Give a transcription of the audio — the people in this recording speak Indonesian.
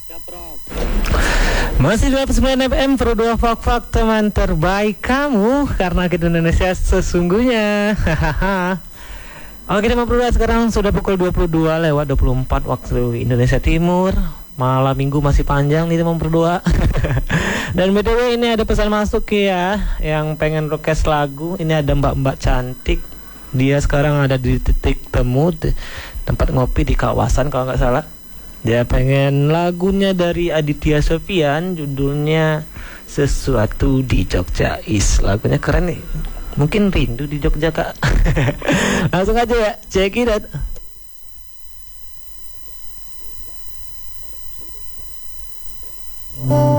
Masih 29 FM Pro 2 Fak teman terbaik kamu, karena kita Indonesia sesungguhnya. Oke teman Pro 2, sekarang sudah pukul 22 lewat 24 waktu Indonesia Timur. Malam minggu masih panjang nih teman Pro 2. Dan btw ini ada pesan masuk ya, yang pengen request lagu. Ini ada mbak-mbak cantik. Dia sekarang ada di titik temu, tempat ngopi di kawasan kalau nggak salah. Dia pengen lagunya dari Aditya Sofyan, judulnya Sesuatu di Jogja. Lagunya keren nih. Mungkin rindu di Jogja kak. Langsung aja ya, check it out.